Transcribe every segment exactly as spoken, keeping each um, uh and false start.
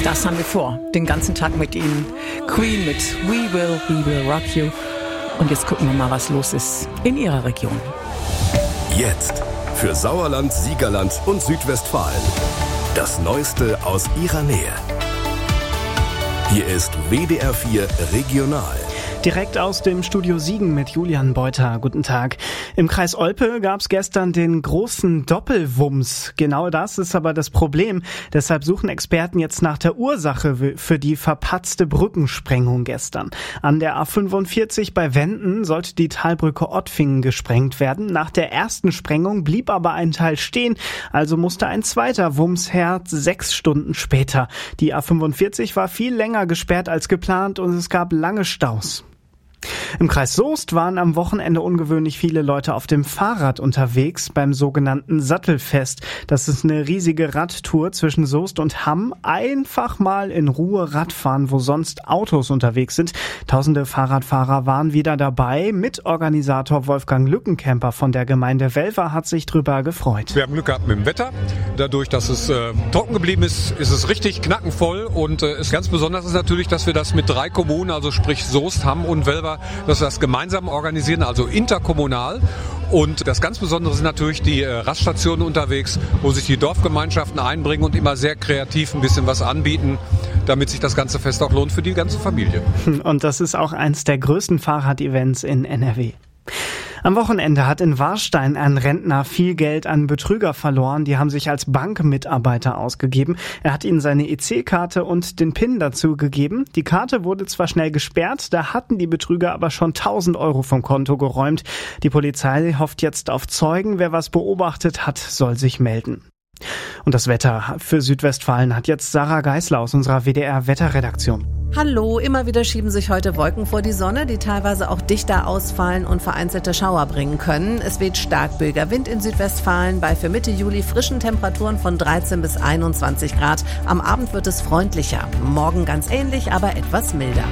Das haben wir vor, den ganzen Tag mit Ihnen. Queen mit We Will, We Will Rock You. Und jetzt gucken wir mal, was los ist in Ihrer Region. Jetzt für Sauerland, Siegerland und Südwestfalen. Das Neueste aus Ihrer Nähe. Hier ist W D R vier Regional. Direkt aus dem Studio Siegen mit Julian Beuter. Guten Tag. Im Kreis Olpe gab es gestern den großen Doppelwumms. Genau das ist aber das Problem. Deshalb suchen Experten jetzt nach der Ursache für die verpatzte Brückensprengung gestern. An der A fünfundvierzig bei Wenden sollte die Talbrücke Ottfingen gesprengt werden. Nach der ersten Sprengung blieb aber ein Teil stehen. Also musste ein zweiter Wumms her, sechs Stunden später. Die A fünfundvierzig war viel länger gesperrt als geplant und es gab lange Staus. Im Kreis Soest waren am Wochenende ungewöhnlich viele Leute auf dem Fahrrad unterwegs beim sogenannten Sattelfest. Das ist eine riesige Radtour zwischen Soest und Hamm. Einfach mal in Ruhe Radfahren, wo sonst Autos unterwegs sind. Tausende Fahrradfahrer waren wieder dabei. Mitorganisator Wolfgang Lückenkämper von der Gemeinde Welver hat sich drüber gefreut. Wir haben Glück gehabt mit dem Wetter. Dadurch, dass es äh, trocken geblieben ist, ist es richtig knackenvoll. Und äh, ist ganz besonders ist natürlich, dass wir das mit drei Kommunen, also sprich Soest, Hamm und Welver, dass wir das gemeinsam organisieren, also interkommunal. Und das ganz Besondere sind natürlich die äh, Raststationen unterwegs, wo sich die Dorfgemeinschaften einbringen und immer sehr kreativ ein bisschen was anbieten, damit sich das ganze Fest auch lohnt für die ganze Familie. Und das ist auch eins der größten Fahrrad-Events in N R W. Am Wochenende hat in Warstein ein Rentner viel Geld an Betrüger verloren. Die haben sich als Bankmitarbeiter ausgegeben. Er hat ihnen seine E C-Karte und den PIN dazu gegeben. Die Karte wurde zwar schnell gesperrt, da hatten die Betrüger aber schon tausend Euro vom Konto geräumt. Die Polizei hofft jetzt auf Zeugen. Wer was beobachtet hat, soll sich melden. Und das Wetter für Südwestfalen hat jetzt Sarah Geisler aus unserer W D R-Wetterredaktion. Hallo, immer wieder schieben sich heute Wolken vor die Sonne, die teilweise auch dichter ausfallen und vereinzelte Schauer bringen können. Es weht starkböiger Wind in Südwestfalen bei für Mitte Juli frischen Temperaturen von dreizehn bis einundzwanzig Grad. Am Abend wird es freundlicher. Morgen ganz ähnlich, aber etwas milder.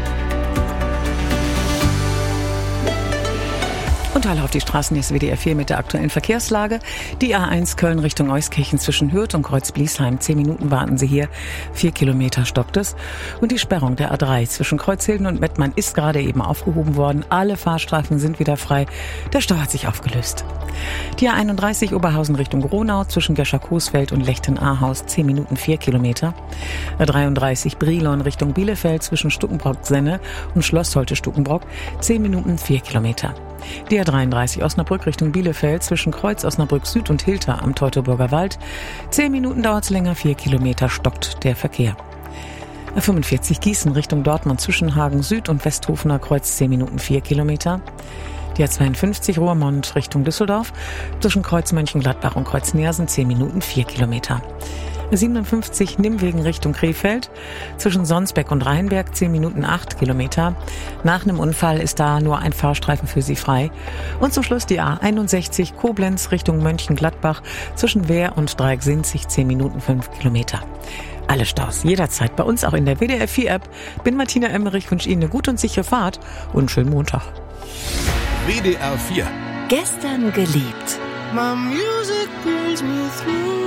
Und alle auf die Straßen des W D R vier mit der aktuellen Verkehrslage. Die A eins Köln Richtung Euskirchen zwischen Hürth und Kreuz-Bliesheim. Zehn Minuten warten Sie hier. Vier Kilometer stockt es. Und die Sperrung der A drei zwischen Kreuzhilden und Mettmann ist gerade eben aufgehoben worden. Alle Fahrstreifen sind wieder frei. Der Stau hat sich aufgelöst. Die A einunddreißig Oberhausen Richtung Gronau zwischen Gescher-Coesfeld und Lechten-Ahaus. Zehn Minuten, vier Kilometer. A dreiunddreißig Brilon Richtung Bielefeld zwischen Stuckenbrock-Senne und Schloss Holte-Stuckenbrock. Zehn Minuten, vier Kilometer. Die A dreiunddreißig Osnabrück Richtung Bielefeld zwischen Kreuz Osnabrück Süd und Hilter am Teutoburger Wald. Zehn Minuten dauert's länger, vier Kilometer stockt der Verkehr. A fünfundvierzig Gießen Richtung Dortmund zwischen Hagen Süd und Westhofener Kreuz zehn Minuten, vier Kilometer. Die A zweiundfünfzig Roermond Richtung Düsseldorf zwischen Kreuz Mönchengladbach und Kreuz Neersen zehn Minuten, vier Kilometer. siebenundfünfzig Nimwegen Richtung Krefeld zwischen Sonsbeck und Rheinberg zehn Minuten, acht Kilometer. Nach einem Unfall ist da nur ein Fahrstreifen für Sie frei. Und zum Schluss die A einundsechzig Koblenz Richtung Mönchengladbach zwischen Wehr und Dreiecksinzig zehn Minuten, fünf Kilometer. Alle Staus jederzeit bei uns auch in der W D R vier App. Bin Martina Emmerich, wünsche Ihnen eine gute und sichere Fahrt und einen schönen Montag. W D R vier. Gestern geliebt. My music brings me through.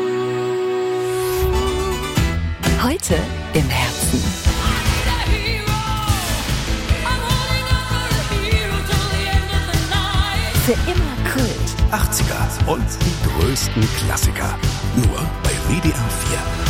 Heute im Herzen. Für immer Kult. achtziger und die größten Klassiker. Nur bei W D R vier.